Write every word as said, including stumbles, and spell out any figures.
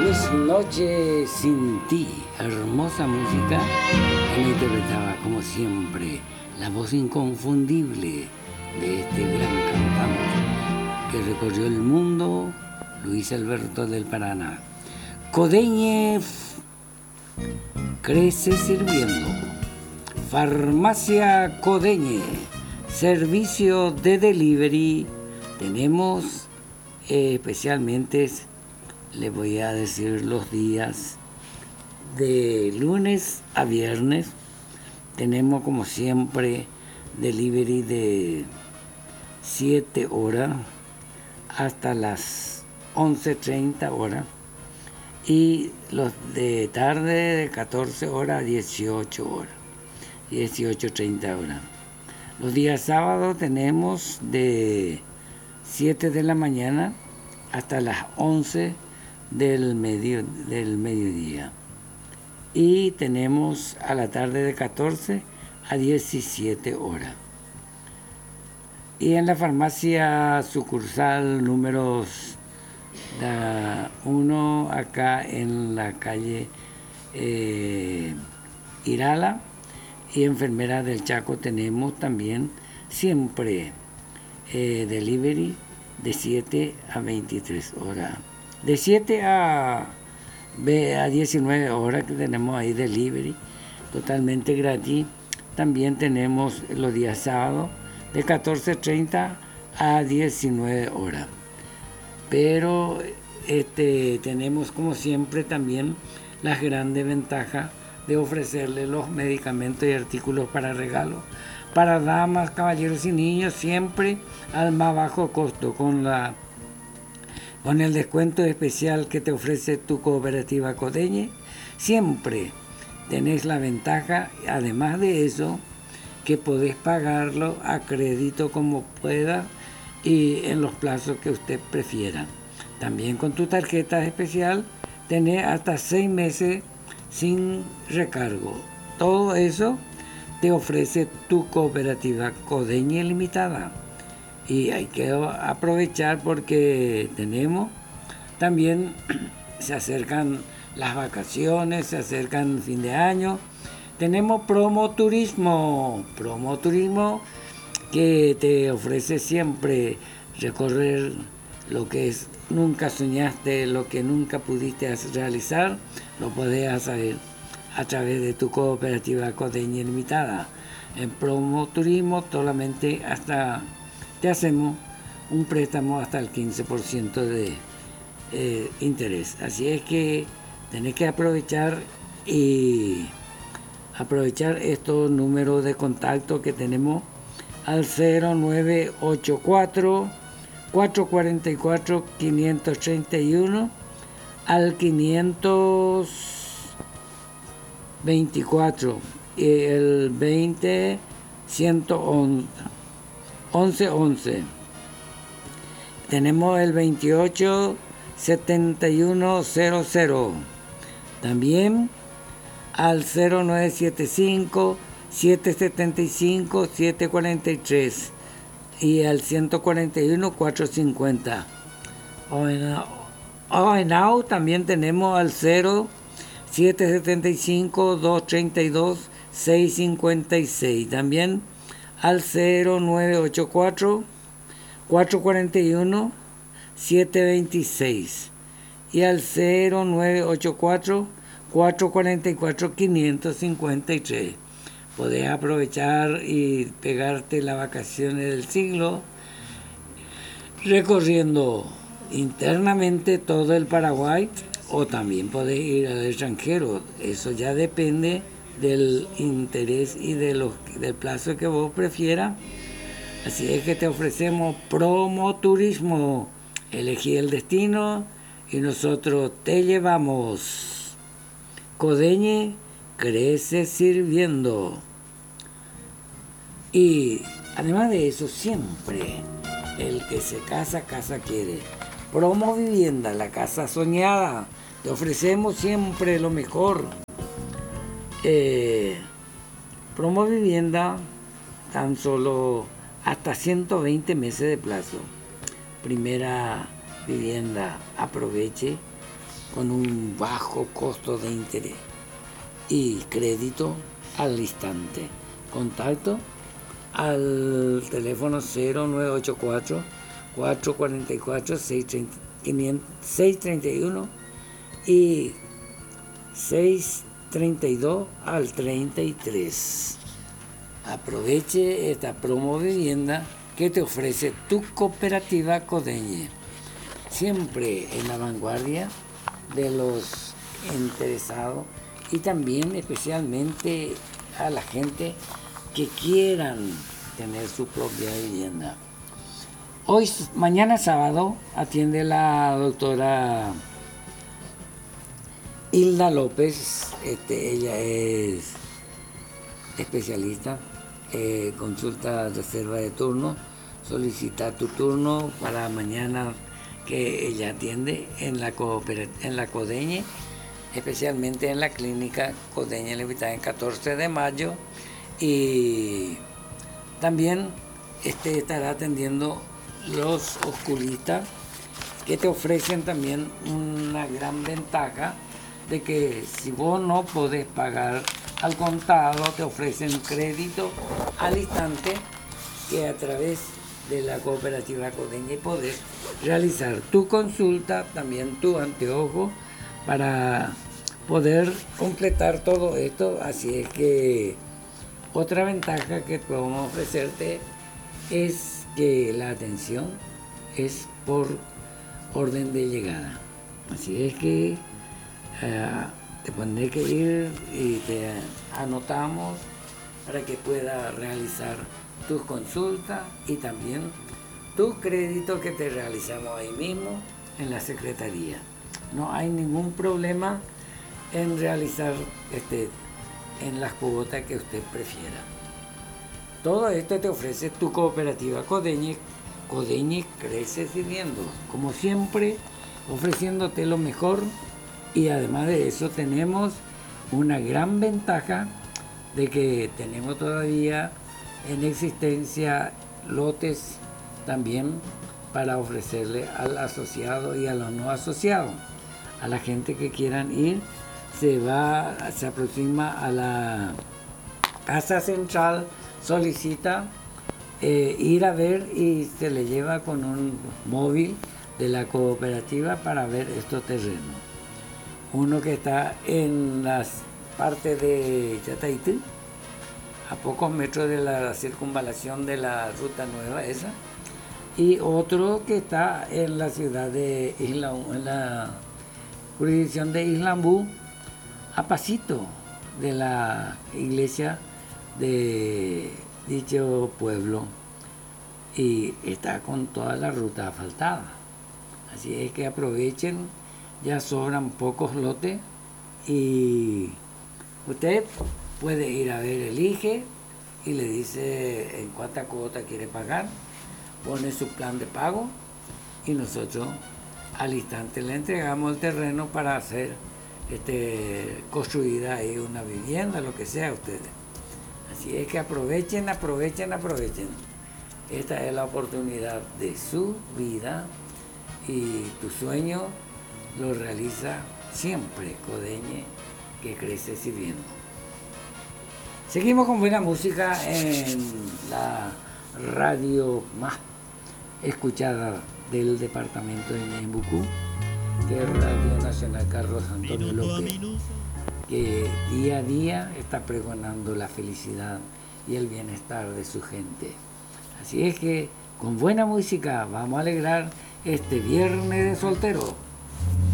es Noche sin ti, hermosa música que me interpretaba como siempre la voz inconfundible de este gran cantante que recorrió el mundo, Luis Alberto del Paraná. Codeñe crece sirviendo. Farmacia Codeñe, servicio de delivery. Tenemos eh, especialmente, les voy a decir los días, de lunes a viernes. Tenemos como siempre delivery de siete horas hasta las once treinta horas. Y los de tarde de catorce horas a dieciocho horas, dieciocho treinta horas. Los días sábados tenemos de siete de la mañana hasta las once del, medio, del mediodía. Y tenemos a la tarde de catorce a diecisiete horas. Y en la farmacia sucursal números uno, acá en la calle eh, Irala y Enfermera del Chaco, tenemos también siempre eh, delivery de siete a veintitrés horas. De siete a, a diecinueve horas que tenemos ahí delivery, totalmente gratis. También tenemos los días sábados de catorce treinta a diecinueve horas. Pero este, tenemos como siempre también las grandes ventajas de ofrecerle los medicamentos y artículos para regalo para damas, caballeros y niños, siempre al más bajo costo, con la con el descuento especial que te ofrece tu cooperativa Codeñe. Siempre tenés la ventaja, además de eso, que podés pagarlo a crédito como pueda y en los plazos que usted prefiera. También con tu tarjeta especial tenés hasta seis meses sin recargo. Todo eso te ofrece tu cooperativa Codeñe Limitada. Y hay que aprovechar porque tenemos también, se acercan las vacaciones, se acercan fin de año. Tenemos promo turismo, promo turismo que te ofrece siempre recorrer lo que es, nunca soñaste, lo que nunca pudiste realizar, lo podés hacer a través de tu cooperativa Codeñe Limitada. En promo turismo solamente hasta te hacemos un préstamo hasta el quince por ciento de eh, interés. Así es que tenés que aprovechar y aprovechar estos números de contacto que tenemos al cero nueve ocho cuatro, cuatro cuatro cuatro, cinco tres uno, al quinientos veinticuatro y el veinte ciento once once. Tenemos el veintiocho setenta y uno cero cero. También al cero nueve siete cinco, siete siete cinco, siete cuatro tres y al ciento cuarenta y uno cuatrocientos cincuenta. O en, o en A U también tenemos al cero siete siete cinco, dos tres dos, seis cinco seis. También al cero nueve ocho cuatro, cuatro cuatro uno, siete dos seis y al cero nueve ocho cuatro, cuatro cuatro cuatro, cinco cinco tres. Podés aprovechar y pegarte las vacaciones del siglo recorriendo internamente todo el Paraguay, o también podés ir al extranjero. Eso ya depende del interés y de los, del plazo que vos prefieras. Así es que te ofrecemos promo turismo. Elegí el destino y nosotros te llevamos. Codeñe crece sirviendo. Y además de eso, siempre el que se casa, casa quiere. Promo Vivienda, la casa soñada. Te ofrecemos siempre lo mejor. Eh, promo Vivienda, tan solo hasta ciento veinte meses de plazo. Primera vivienda, aproveche con un bajo costo de interés y crédito al instante. Contacto al teléfono cero nueve ocho cuatro, cuatro cuatro cuatro, seis tres uno y seis treinta y dos al treinta y tres. Aproveche esta promo vivienda que te ofrece tu cooperativa Codeñe, siempre en la vanguardia de los interesados y también especialmente a la gente que quieran tener su propia vivienda. Hoy, mañana sábado, atiende la doctora Hilda López. Este, ella es especialista, eh, consulta reserva de turno, solicita tu turno para mañana, que ella atiende en la, en la Codeñe, especialmente en la clínica Codeñe Levitán en catorce de mayo, y también este, estará atendiendo los oculistas, que te ofrecen también una gran ventaja de que si vos no podés pagar al contado, te ofrecen crédito al instante, que a través de la cooperativa Codeñe podés realizar tu consulta, también tu anteojo, para poder completar todo esto. Así es que otra ventaja que podemos ofrecerte es que la atención es por orden de llegada. Así es que uh, te tendré que ir y te anotamos para que puedas realizar tus consultas y también tu crédito, que te realizamos ahí mismo en la secretaría. No hay ningún problema en realizar este en las cuotas que usted prefiera. Todo esto te ofrece tu cooperativa Codeñe. Codeñe crece sirviendo, como siempre, ofreciéndote lo mejor, y además de eso tenemos una gran ventaja de que tenemos todavía en existencia lotes también para ofrecerle al asociado y a los no asociados. A la gente que quieran ir, se va, se aproxima a la casa central, solicita eh, ir a ver y se le lleva con un móvil de la cooperativa para ver estos terrenos. Uno que está en las partes de Chataití, a pocos metros de la circunvalación de la ruta nueva esa, y otro que está en la ciudad de Isla, en la jurisdicción de Islambú, a pasito de la iglesia de dicho pueblo, y está con toda la ruta asfaltada. Así es que aprovechen, ya sobran pocos lotes y usted puede ir a ver, elige y le dice en cuánta cuota quiere pagar, pone su plan de pago y nosotros al instante le entregamos el terreno para hacer este, construida ahí una vivienda, lo que sea ustedes. Así es que aprovechen, aprovechen, aprovechen. Esta es la oportunidad de su vida y tu sueño lo realiza siempre Codeñe, que crece sirviendo. Seguimos con buena música en la radio más escuchada del departamento de Ñembucú, que es Radio Nacional Carlos Antonio López, que día a día está pregonando la felicidad y el bienestar de su gente. Así es que con buena música vamos a alegrar este viernes de soltero.